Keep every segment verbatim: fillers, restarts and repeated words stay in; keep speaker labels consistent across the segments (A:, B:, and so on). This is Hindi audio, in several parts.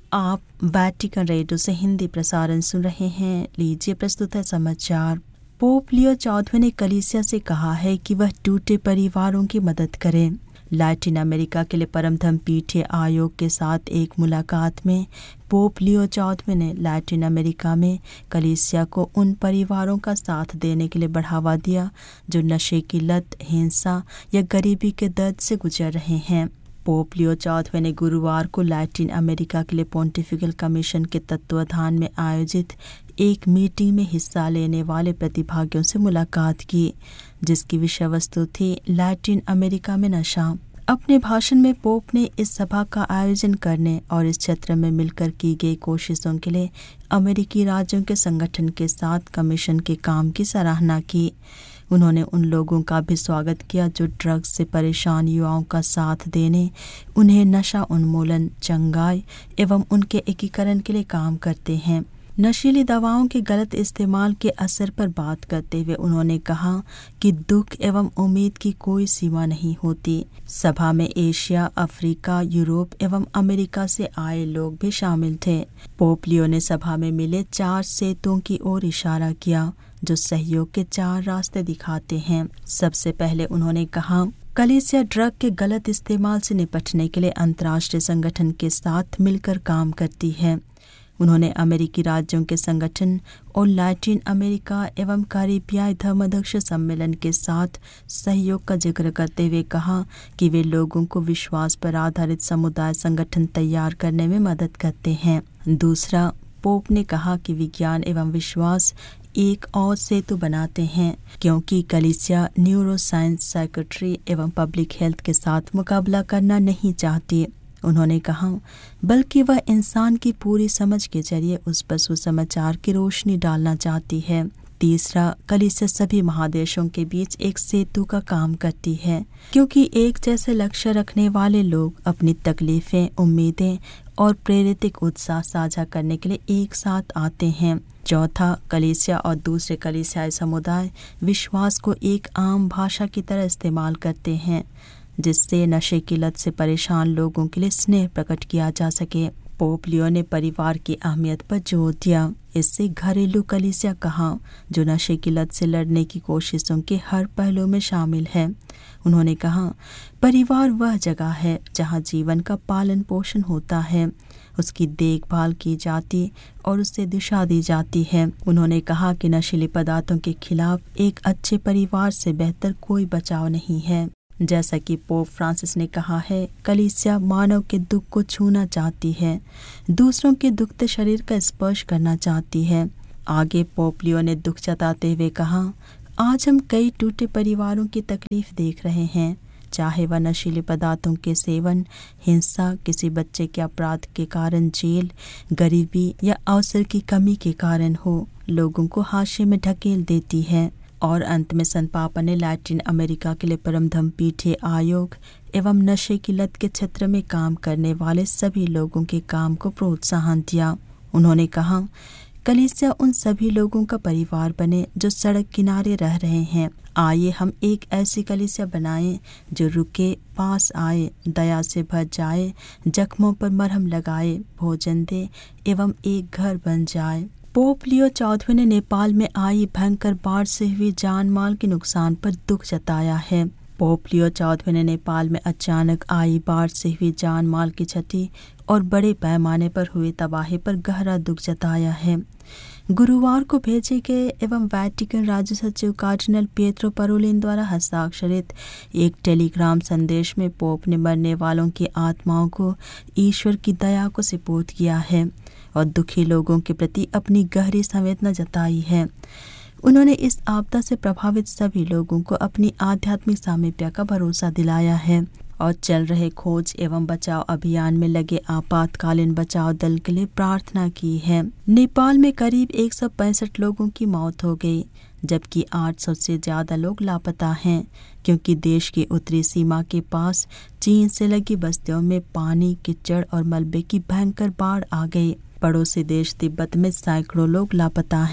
A: आप वैटिकन रेडियो से हिंदी प्रसारण सुन रहे हैं। लीजिए प्रस्तुत है समाचार। पोप लियो चौदहवें ने कलीसिया से कहा है कि वह टूटे परिवारों की मदद करे। लैटिन अमेरिका के लिए परम धर्मपीठीय आयोग के साथ एक मुलाकात में पोप लियो चौदहवें ने लैटिन अमेरिका में कलीसिया को उन परिवारों का साथ देने के लिए बढ़ावा दिया जो नशे की लत, हिंसा या गरीबी के दर्द से गुजर रहे हैं। पोप लियो चौदहवें ने गुरुवार को लैटिन अमेरिका के लिए पोंटिफिकल कमीशन के तत्वाधान में आयोजित एक मीटिंग में हिस्सा लेने वाले प्रतिभागियों से मुलाकात की, जिसकी विषय वस्तु थी लैटिन अमेरिका में नशा। अपने भाषण में पोप ने इस सभा का आयोजन करने और इस क्षेत्र में मिलकर की गई कोशिशों के लिए अमेरिकी राज्यों के संगठन के साथ कमीशन के काम की सराहना की। उन्होंने उन लोगों का भी स्वागत किया जो ड्रग्स से परेशान युवाओं का साथ देने, उन्हें नशा उन्मूलन, चंगाई एवं उनके एकीकरण के लिए काम करते हैं। नशीली दवाओं के गलत इस्तेमाल के असर पर बात करते हुए उन्होंने कहा कि दुख एवं उम्मीद की कोई सीमा नहीं होती। सभा में एशिया, अफ्रीका, यूरोप एवं अमेरिका से आए लोग भी शामिल थे। पोप लियो ने सभा में मिले चार सेतुओं की ओर इशारा किया जो सहयोग के चार रास्ते दिखाते हैं। सबसे पहले उन्होंने कहा, कलीसिया ड्रग के गलत इस्तेमाल से निपटने के लिए अंतर्राष्ट्रीय संगठन के साथ मिलकर काम करती है। उन्होंने अमेरिकी राज्यों के संगठन और लैटिन अमेरिका एवं कैरिबियाई धर्माध्यक्ष सम्मेलन के साथ सहयोग का जिक्र करते हुए कहा कि वे लोगों को विश्वास पर आधारित समुदाय संगठन तैयार करने में मदद करते हैं। दूसरा, पोप ने कहा कि विज्ञान एवं विश्वास एक और सेतु बनाते हैं, क्योंकि कलीसिया न्यूरोसाइंस, साइकेट्री एवं पब्लिक हेल्थ के साथ मुकाबला करना नहीं चाहती। उन्होंने कहा, बल्कि वह इंसान की पूरी समझ के जरिए उस पर सुसमाचार की रोशनी डालना चाहती है। तीसरा, कलीसिया सभी महादेशों के बीच एक सेतु का काम करती है, क्योंकि एक जैसे लक्ष्य रखने वाले लोग अपनी तकलीफें, उम्मीदें और प्रेरित उत्साह साझा करने के लिए एक साथ आते हैं। चौथा, कलीसिया और दूसरे कलीसियाई समुदाय विश्वास को एक आम भाषा की तरह इस्तेमाल करते हैं, जिससे नशे की लत से परेशान लोगों के लिए स्नेह प्रकट किया जा सके। पोप लियो ने परिवार की अहमियत पर जोर दिया। इससे घरेलू कलीसिया कहा जो नशे की लत से लड़ने की कोशिशों के हर पहलू में शामिल है। उन्होंने कहा, परिवार वह जगह है जहां जीवन का पालन पोषण होता है, उसकी देखभाल की जाती और उससे दिशा दी जाती है। उन्होंने कहा कि नशीले पदार्थों के खिलाफ एक अच्छे परिवार से बेहतर कोई बचाव नहीं है। जैसा कि पोप फ्रांसिस ने कहा है, कलीसिया मानव के दुख को छूना चाहती है, दूसरों के दुखते शरीर का स्पर्श करना चाहती है। आगे पोप लियो ने दुख जताते हुए कहा, आज हम कई टूटे परिवारों की तकलीफ देख रहे हैं, चाहे वह नशीले पदार्थों के सेवन, हिंसा, किसी बच्चे के अपराध के कारण जेल, गरीबी या अवसर की कमी के कारण हो, लोगों को हाशिए में ढकेल देती है। और अंत में संत पापा ने लैटिन अमेरिका के लिए परम धर्मपीठीय आयोग एवं नशे की लत के क्षेत्र में काम करने वाले सभी लोगों के काम को प्रोत्साहन दिया। उन्होंने कहा, कलीसिया उन सभी लोगों का परिवार बने जो सड़क किनारे रह रहे हैं। आइए हम एक ऐसी कलीसिया बनाएं जो रुके, पास आए, दया से भर जाए, जख्मों पर मरहम लगाए, भोजन दे एवं एक घर बन जाए। पोप लियो चौदहवें ने नेपाल में आई भयंकर बाढ़ से हुई जान माल के नुकसान पर दुख जताया है। पोप लियो चौदहवें ने नेपाल में अचानक आई बाढ़ से हुई जान माल की क्षति और बड़े पैमाने पर हुई तबाही पर गहरा दुख जताया है। गुरुवार को भेजे गए एवं वैटिकन राज्य सचिव कार्डिनल पिएट्रो पारोलिन द्वारा हस्ताक्षरित एक टेलीग्राम संदेश में पोप ने मरने वालों की आत्माओं को ईश्वर की दया को सुपुर्द किया है और दुखी लोगों के प्रति अपनी गहरी संवेदना जताई है। उन्होंने इस आपदा से प्रभावित सभी लोगों को अपनी आध्यात्मिक सामीप्य का भरोसा दिलाया है और चल रहे खोज एवं बचाव अभियान में लगे आपातकालीन बचाव दल के लिए प्रार्थना की है। नेपाल में करीब एक सौ पैंसठ लोगों की मौत हो गई, जबकि आठ सौ से ज्यादा लोग लापता हैं, क्योंकि देश की उत्तरी सीमा के पास चीन से लगी बस्तियों में पानी, कीचड़ और मलबे की भयंकर बाढ़ आ गई। पड़ोसी देश तिब्बत में सैकड़ों लोग लापता हैं,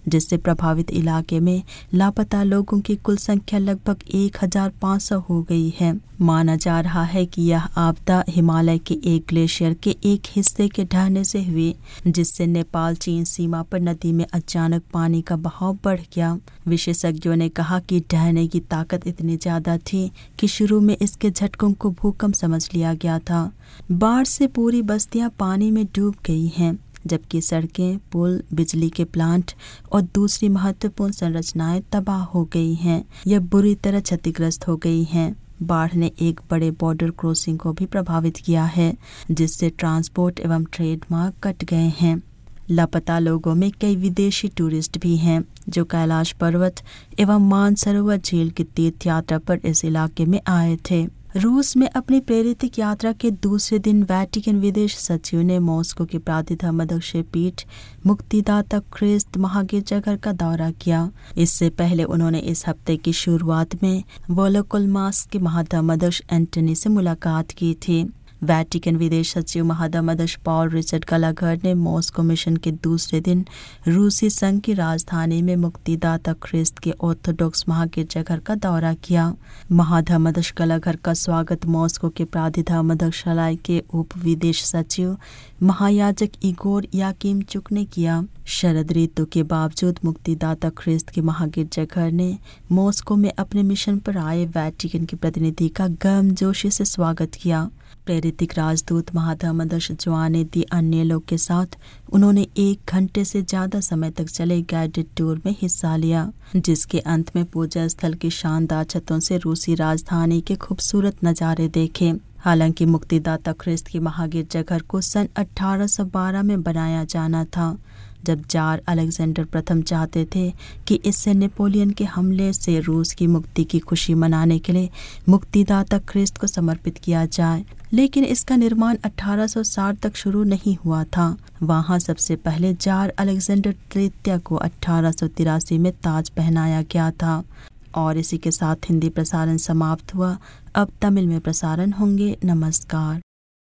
A: जिससे प्रभावित इलाके में लापता लोगों की कुल संख्या लगभग एक हज़ार पाँच सौ हो गई है। माना जा रहा है कि यह आपदा हिमालय के एक ग्लेशियर के एक हिस्से के ढहने से हुई, जिससे नेपाल चीन सीमा पर नदी में अचानक पानी का बहाव बढ़ गया। विशेषज्ञों ने कहा कि ढहने की ताकत इतनी ज्यादा थी कि शुरू में इसके झटकों को भूकंप समझ लिया गया था। बाढ़ से पूरी बस्तियां पानी में डूब गई हैं, जबकि सड़कें, पुल, बिजली के प्लांट और दूसरी महत्वपूर्ण संरचनाएं तबाह हो गई हैं या बुरी तरह क्षतिग्रस्त हो गई हैं। बाढ़ ने एक बड़े बॉर्डर क्रॉसिंग को भी प्रभावित किया है, जिससे ट्रांसपोर्ट एवं ट्रेड मार्ग कट गए हैं। लापता लोगों में कई विदेशी टूरिस्ट भी हैं जो कैलाश पर्वत एवं मानसरोवर झील की तीर्थ यात्रा पर इस इलाके में आए थे। रूस में अपनी प्रेरित यात्रा के दूसरे दिन वेटिकन विदेश सचिव ने मॉस्को के प्रातिनिध्य अध्यक्ष पीठ मुक्तिदाता ख्रिस्त महागिरजाघर का दौरा किया। इससे पहले उन्होंने इस हफ्ते की शुरुआत में वोलोकोलमास के महाधर्माध्यक्ष एंटनी से मुलाकात की थी। वेटिकन विदेश सचिव महाधर्माध्यक्ष पॉल रिचर्ड गलाघर ने मॉस्को मिशन के दूसरे दिन रूसी संघ की राजधानी में मुक्तिदाता ख्रिस्त के ऑर्थोडॉक्स महागिरजाघर का दौरा किया। महाधर्माध्यक्ष गलाघर का स्वागत मॉस्को के प्राधिधामध्यक्षालय के उप विदेश सचिव महायाजक इगोर याकिमचुक ने किया। शरद ऋतु के बावजूद मुक्तिदाता ख्रिस्त के महागिरजाघर ने मॉस्को में अपने मिशन पर आए वेटिकन के प्रतिनिधि का गर्मजोशी से स्वागत किया। प्रेरितिक राजदूत महाधर्माध्यक्ष जोआने दी अन्येलो के साथ उन्होंने एक घंटे से ज्यादा समय तक चले गाइडेड टूर में हिस्सा लिया, जिसके अंत में पूजा स्थल की शानदार छतों से रूसी राजधानी के खूबसूरत नज़ारे देखे। हालांकि मुक्तिदाता ख्रिस्त के महागिरजाघर को सन अठारह सौ बारह में बनाया जाना था, जब जार अलेक्जेंडर प्रथम चाहते थे कि इससे नेपोलियन के हमले से रूस की मुक्ति की खुशी मनाने के लिए मुक्तिदाता ख्रिस्त को समर्पित किया जाए। लेकिन इसका निर्माण अठारह सौ साठ तक शुरू नहीं हुआ था। वहां सबसे पहले जार अलेक्जेंडर तृतीय को अठारह सौ तिरासी में ताज पहनाया गया था। और इसी के साथ हिंदी प्रसारण समाप्त हुआ। अब तमिल में प्रसारण होंगे। नमस्कार।